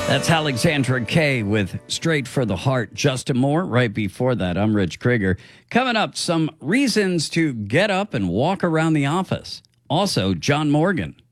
That's Alexandra Kay with Straight for the Heart. Justin Moore right before that. I'm Rich Krieger. Coming up, some reasons to get up and walk around the office. Also, John Morgan.